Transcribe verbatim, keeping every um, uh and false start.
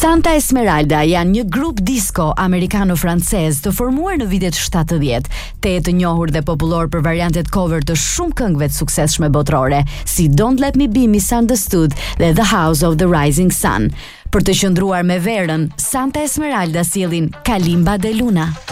Santa Esmeralda janë një grup disco amerikano-francez të formuar në vitet shtatëdhjetë, të e të njohur dhe popullor për variantet cover të shumë këngëve të suksesshme botërore, si Don't Let Me Be Misunderstood dhe The House of the Rising Sun. Për të qëndruar me verën, Santa Esmeralda sjellin Kalimba de Luna.